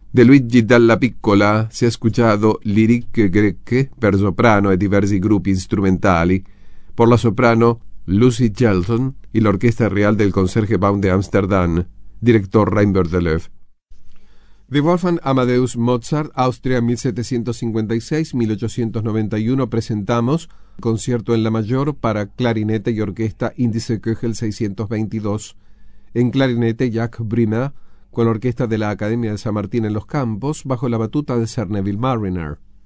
De Luigi Dalla Piccola si è escuchado Lyrique Grecche per soprano e diversi gruppi strumentali, por la soprano Lucy Shelton y la Orquesta Real del Concertgebouw de Ámsterdam, director Reinbert Deleuve. De Wolfgang Amadeus Mozart, Austria 1756-1891, presentamos Concierto en la mayor para clarinete y orquesta Índice Köchel 622, en clarinete Jacques Brimmer, con la orquesta de la Academia de San Martín en los Campos, bajo la batuta de Sir Neville Marriner.